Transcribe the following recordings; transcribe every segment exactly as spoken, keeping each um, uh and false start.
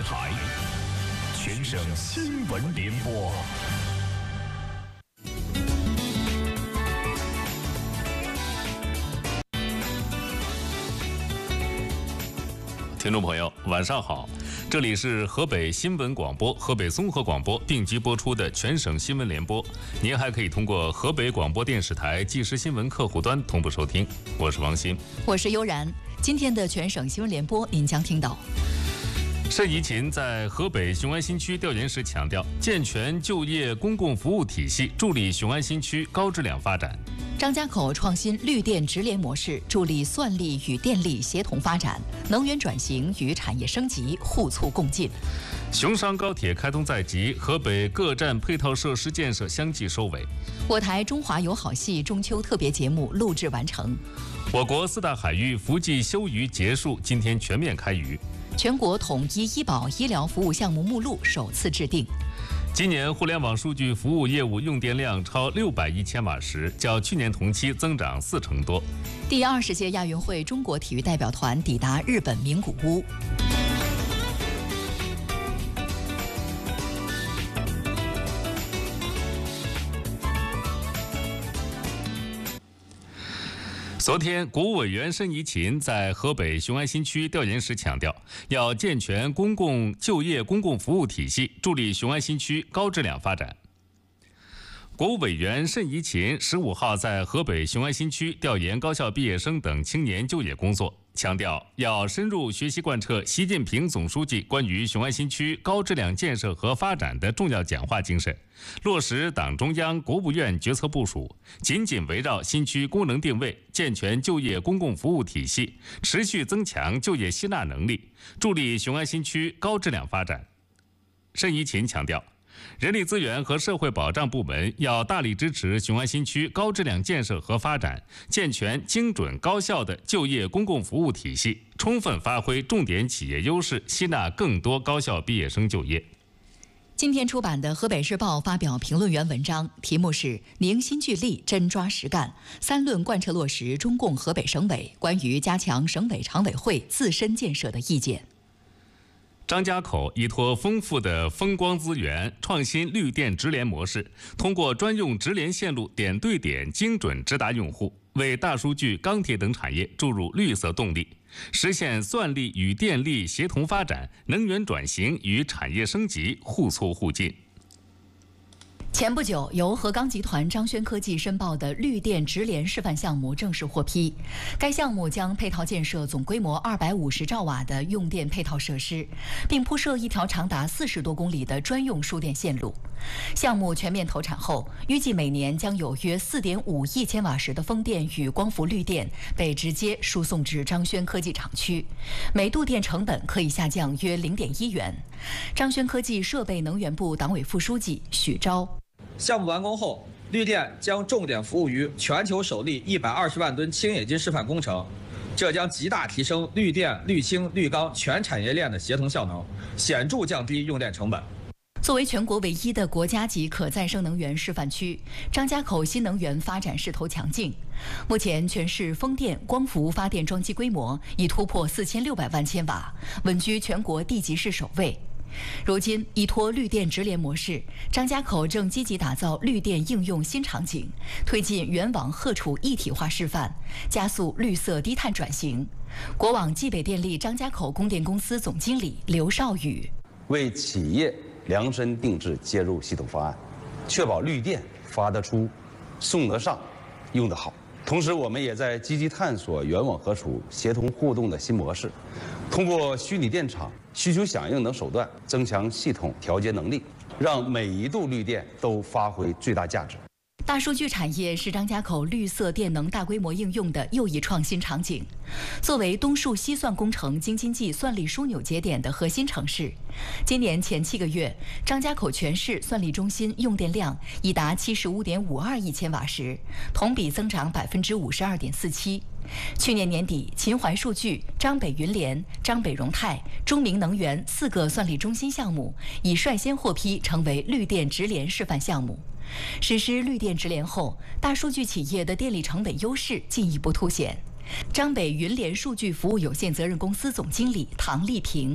视台全省新闻联播。听众朋友，晚上好，这里是河北新闻广播、河北综合广播并机播出的全省新闻联播。您还可以通过河北广播电视台即时新闻客户端同步收听。我是王鑫， 我是悠然。今天的全省新闻联播，您将听到： 盛怡勤在河北雄安新区调研时强调，健全就业公共服务体系，助力雄安新区高质量发展。 张家口创新绿电直联模式，助力算力与电力协同发展，能源转型与产业升级互促共进。 雄商高铁开通在即，河北各站配套设施建设相继收尾。 我台中华友好戏中秋特别节目录制完成。 我国四大海域伏季休渔结束，今天全面开渔。 全国统一医保医疗服务项目目录首次制定。 今年互联网数据服务业务用电量超六百亿千瓦时，较去年同期增长四成多。 第二十届亚运会中国体育代表团抵达日本名古屋。 昨天，国务委员申怡勤在河北雄安新区调研时强调，要健全公共就业公共服务体系，助力雄安新区高质量发展。国务委员申怡勤十五号在河北雄安新区调研高校毕业生等青年就业工作，强调要深入学习贯彻习近平总书记关于雄安新区高质量建设和发展的重要讲话精神，落实党中央、国务院决策部署，紧紧围绕新区功能定位，健全就业公共服务体系，持续增强就业吸纳能力，助力雄安新区高质量发展。申怡勤强调，人力资源和社会保障部门要大力支持雄安新区高质量建设和发展，健全精准高效的就业公共服务体系，充分发挥重点企业优势，吸纳更多高校毕业生就业。 今天出版的《河北日报》发表评论员文章，题目是“凝心聚力，真抓实干，三论贯彻落实中共河北省委关于加强省委常委会自身建设的意见”。 张家口依托丰富的风光资源，创新绿电直联模式，通过专用直连线路点对点精准直达用户，为大数据、钢铁等产业注入绿色动力，实现算力与电力协同发展，能源转型与产业升级互促互进。 前不久，由河钢集团张轩科技申报的绿电直联示范项目正式获批。该项目将配套建设总规模二百五十兆瓦的用电配套设施，并铺设一条长达四十多公里的专用输电线路。项目全面投产后，预计每年将有约四点五亿千瓦时的风电与光伏绿电被直接输送至张轩科技厂区，每度电成本可以下降约零点一元。张轩科技设备能源部党委副书记许钊。 项目完工后，绿电将重点服务于全球首例一百二十万吨轻冶金示范工程，这将极大提升绿电、绿氢、绿钢全产业链的协同效能，显著降低用电成本。 作为全国唯一的国家级可再生能源示范区，张家口新能源发展势头强劲。目前，全市风电、光伏发电装机规模已突破四千六百万千瓦，稳居全国地级市首位。如今，依托绿电直联模式，张家口正积极打造绿电应用新场景，推进原网荷储一体化示范，加速绿色低碳转型。国网冀北电力张家口供电公司总经理刘少宇： 为企业量身定制接入系统方案，确保绿电发得出、送得上、用得好。同时，我们也在积极探索原网荷储协同互动的新模式，通过虚拟电厂、需求响应等手段，增强系统调节能力，让每一度绿电都发挥最大价值。 大数据产业是张家口绿色电能大规模应用的又一创新场景。作为东数西算工程京津冀算力枢纽节点的核心城市，今年前七个月，张家口全市算力中心用电量已达七十五点五二亿千瓦时，同比增长百分之五十二点四七。去年年底，秦淮数据、张北云联、张北荣泰、中明能源四个算力中心项目已率先获批成为绿电直联示范项目。实施绿电直联后，大数据企业的电力成本优势进一步凸显。张北云联数据服务有限责任公司总经理唐丽萍：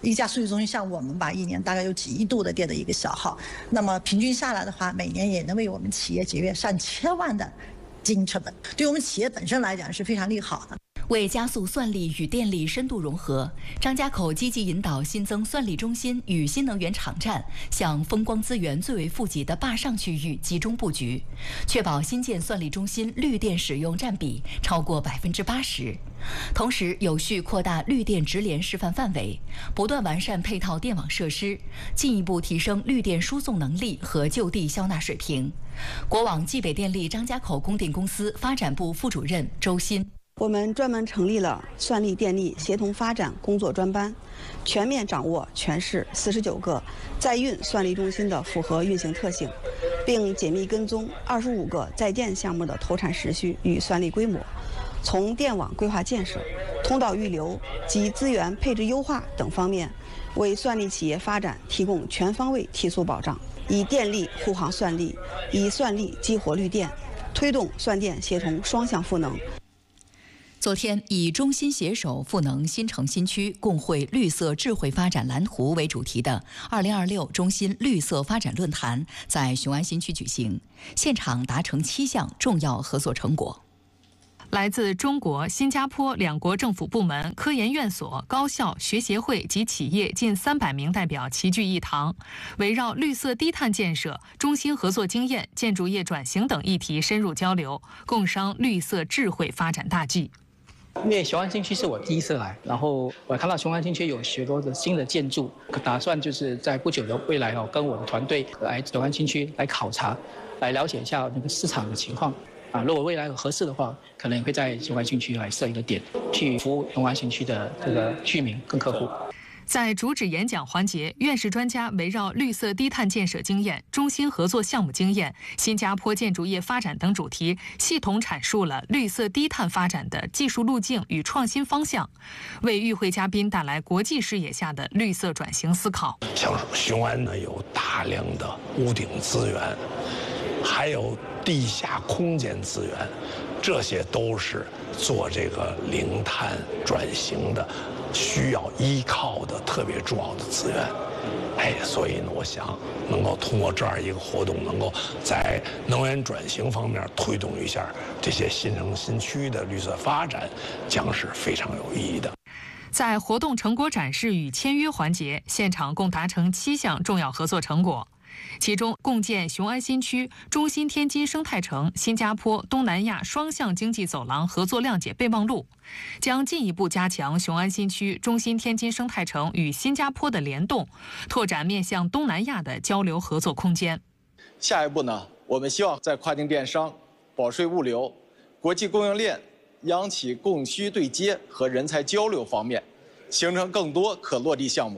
一家数据中心像我们吧，一年大概有几亿度的电的一个消耗，那么平均下来的话，每年也能为我们企业节约上千万的经营成本，对我们企业本身来讲是非常利好的。 为加速算力与电力深度融合，张家口积极引导新增算力中心与新能源场站向风光资源最为富集的坝上区域集中布局，确保新建算力中心绿电使用占比超过百分之八十。同时，有序扩大绿电直连示范范围，不断完善配套电网设施，进一步提升绿电输送能力和就地消纳水平。国网冀北电力张家口供电公司发展部副主任周鑫。 我们专门成立了算力电力协同发展工作专班，全面掌握全市四十九个在运算力中心的复合运行特性，并紧密跟踪二十五个在建项目的投产时序与算力规模，从电网规划建设、通道预留及资源配置优化等方面，为算力企业发展提供全方位提速保障，以电力护航算力，以算力激活绿电，推动算电协同双向赋能。 昨天，以中新携手赋能新城新区，共绘绿色智慧发展蓝图为主题的二零二六中新绿色发展论坛在雄安新区举行，现场达成七项重要合作成果。 来自中国、新加坡两国政府部门、科研院所、高校、学协会及企业近三百名代表齐聚一堂，围绕绿色低碳建设、中新合作经验、建筑业转型等议题深入交流，共商绿色智慧发展大计。 因为雄安新区是我第一次来，然后我看到雄安新区有许多的新的建筑，打算就是在不久的未来哦，跟我的团队来雄安新区来考察，来了解一下那个市场的情况。啊，如果未来合适的话，可能也会在雄安新区来设一个点，去服务雄安新区的这个居民跟客户。 在主旨演讲环节，院士专家围绕绿色低碳建设经验、中新合作项目经验、新加坡建筑业发展等主题，系统阐述了绿色低碳发展的技术路径与创新方向，为与会嘉宾带来国际视野下的绿色转型思考。 像雄安呢，有大量的屋顶资源，还有地下空间资源，这些都是做这个零碳转型的需要依靠的特别重要的资源。哎，所以呢，我想能够通过这样一个活动，能够在能源转型方面推动一下这些新城新区的绿色发展，将是非常有意义的。 在活动成果展示与签约环节，现场共达成七项重要合作成果。其中，共建雄安新区、中新天津生态城、新加坡、东南亚双向经济走廊合作谅解备忘录，将进一步加强雄安新区、中新天津生态城与新加坡的联动，拓展面向东南亚的交流合作空间。 下一步呢，我们希望在跨境电商、保税物流、国际供应链、央企供需对接和人才交流方面，形成更多可落地项目。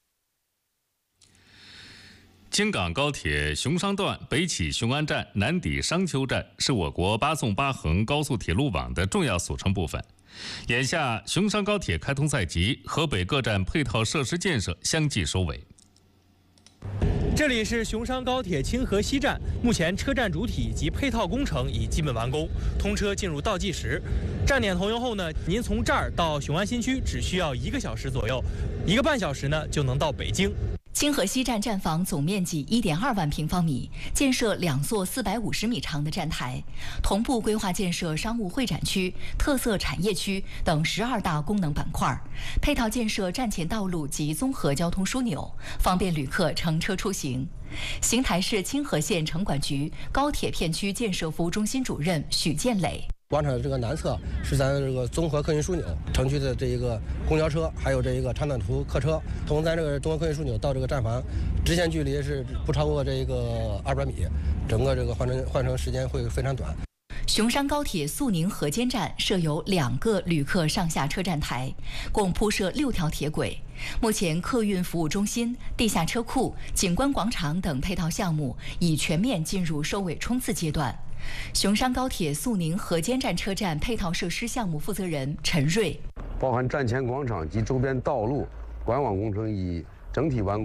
京港高铁雄商段北起雄安站，南抵商丘站，是我国八纵八横高速铁路网的重要组成部分。眼下，雄商高铁开通在即，河北各站配套设施建设相继收尾。 这里是雄商高铁清河西站，目前车站主体及配套工程已基本完工，通车进入倒计时。站点投用后呢，您从这儿到雄安新区只需要一个小时左右，一个半小时呢就能到北京。 清河西站站房总面积一点二万平方米，建设两座四百五十米长的站台，同步规划建设商务会展区、特色产业区等十二大功能板块，配套建设站前道路及综合交通枢纽，方便旅客乘车出行。邢台市清河县城管局高铁片区建设服务中心主任许建磊。 广场的这个南侧是咱这个综合客运枢纽，城区的这一个公交车，还有这一个长短途客车，从咱这个综合客运枢纽到这个站房，直线距离是不超过这个二百米，整个这个换乘换乘时间会非常短。 雄商高铁肃宁河间站设有两个旅客上下车站台，共铺设六条铁轨。目前，客运服务中心、地下车库、景观广场等配套项目已全面进入收尾冲刺阶段。雄商高铁肃宁河间站车站配套设施项目负责人陈瑞， 包含站前广场及周边道路管网工程已整体完工，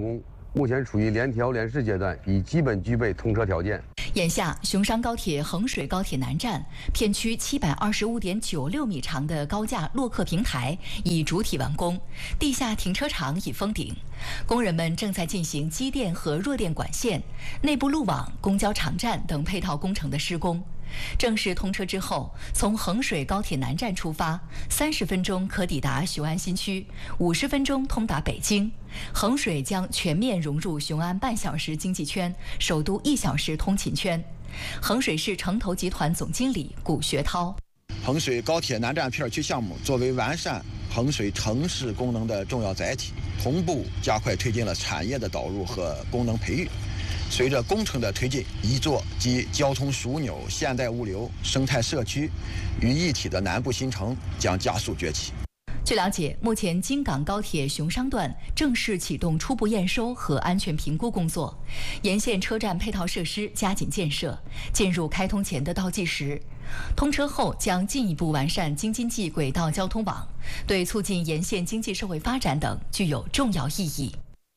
目前处于联调联试阶段，已基本具备通车条件。 眼下，熊商高铁衡水高铁南站片区七百二十五点九六米长的高架落客平台已主体完工，地下停车场已封顶，工人们正在进行机电和弱电管线、内部路网、公交场站等配套工程的施工。正式通车之后，从衡水高铁南站出发，三十分钟可抵达雄安新区，五十分钟通达北京。衡水将全面融入雄安半小时经济圈、首都一小时通勤圈。衡水市城投集团总经理古学涛： 衡水高铁南站片区项目作为完善衡水城市功能的重要载体，同步加快推进了产业的导入和功能培育。随着工程的推进，一座集交通枢纽、现代物流、生态社区于一体的南部新城将加速崛起。 据了解，目前京港高铁熊商段正式启动初步验收和安全评估工作，沿线车站配套设施加紧建设，进入开通前的倒计时。通车后将进一步完善京津冀轨道交通网，对促进沿线经济社会发展等具有重要意义。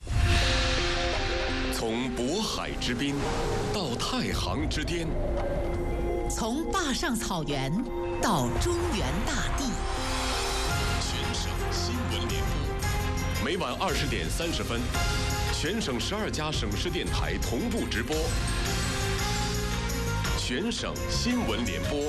从渤海之滨到太行之巅， 从坝上草原到中原大地， 全省新闻联播，每晚二十点三十分，全省十二家省市电台同步直播。全省新闻联播。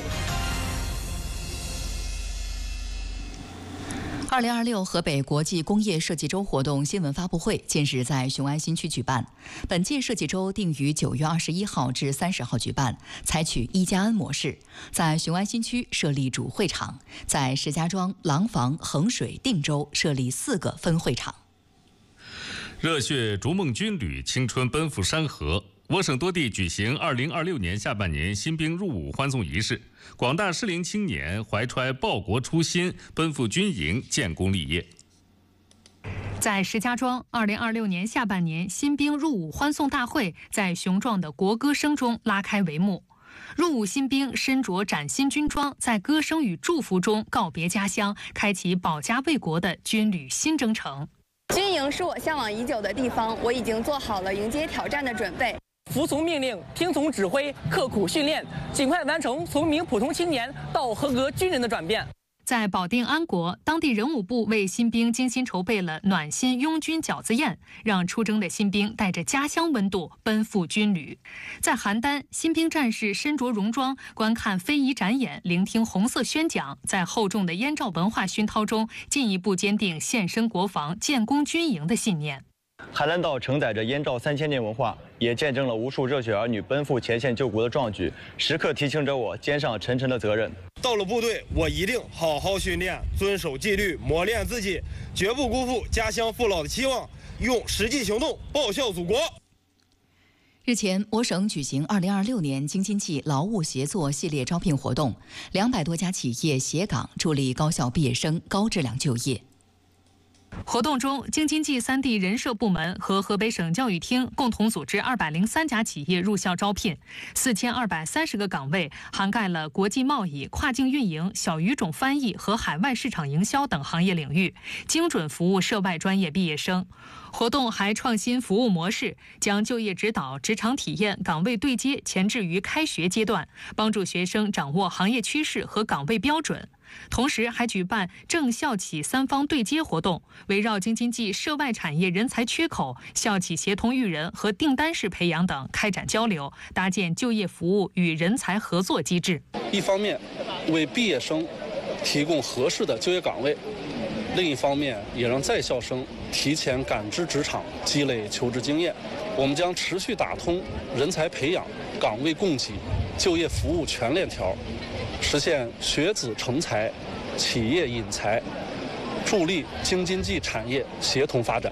二零二六河北国际工业设计周活动新闻发布会近日在雄安新区举办。本届设计周定于九月二十一号至三十号举办，采取一加 N 模式，在雄安新区设立主会场，在石家庄、廊坊、衡水、定州设立四个分会场。 热血逐梦军旅，青春奔赴山河。我省多地举行二零二六年下半年新兵入伍欢送仪式，广大适龄青年怀揣报国初心，奔赴军营建功立业。 在石家庄，二零二六年下半年新兵入伍欢送大会在雄壮的国歌声中拉开帷幕。入伍新兵身着崭新军装，在歌声与祝福中告别家乡，开启保家卫国的军旅新征程。 军营是我向往已久的地方，我已经做好了迎接挑战的准备。 服从命令，听从指挥，刻苦训练，尽快完成从一名普通青年到合格军人的转变。 在保定安国，当地人武部为新兵精心筹备了暖心拥军饺子宴，让出征的新兵带着家乡温度奔赴军旅。在邯郸，新兵战士身着戎装，观看非遗展演，聆听红色宣讲，在厚重的燕赵文化熏陶中，进一步坚定献身国防、建功军营的信念。 邯郸道承载着燕赵三千年文化，也见证了无数热血儿女奔赴前线救国的壮举，时刻提醒着我肩上沉沉的责任。 到了部队，我一定好好训练，遵守纪律，磨练自己，绝不辜负家乡父老的期望，用实际行动报效祖国。 日前，我省举行二零二六年京津冀劳务协作系列招聘活动，两百多家企业协岗，助力高校毕业生高质量就业。 活动中，京津冀三地人社部门和河北省教育厅共同组织二百零三家企业入校招聘，四千二百三十个岗位，涵盖了国际贸易、跨境运营、小语种翻译和海外市场营销等行业领域，精准服务涉外专业毕业生。活动还创新服务模式，将就业指导、职场体验、岗位对接前置于开学阶段，帮助学生掌握行业趋势和岗位标准。同时还举办政校企三方对接活动，围绕京津冀涉外产业人才缺口、校企协同育人和订单式培养等开展交流，搭建就业服务与人才合作机制。 一方面为毕业生提供合适的就业岗位，另一方面也让在校生提前感知职场，积累求职经验。我们将持续打通人才培养、岗位供给、就业服务全链条，实现学子成才、企业引才，助力京津冀产业协同发展。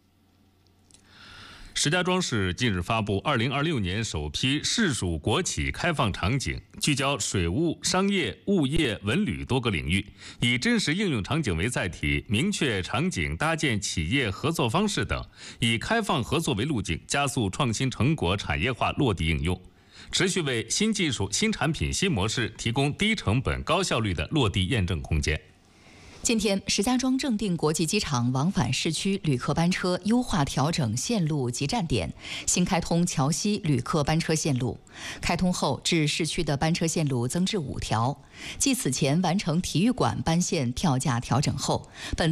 石家庄市近日发布二零二六年首批市属国企开放场景，聚焦水务、商业、物业、文旅多个领域，以真实应用场景为载体，明确场景搭建企业合作方式等，以开放合作为路径，加速创新成果产业化落地应用，持续为新技术、新产品、新模式提供低成本、高效率的落地验证空间。 今天，石家庄正定国际机场往返市区旅客班车优化调整线路及站点，新开通桥西旅客班车线路。开通后，至市区的班车线路增至五条。继此前完成体育馆班线票价调整后，本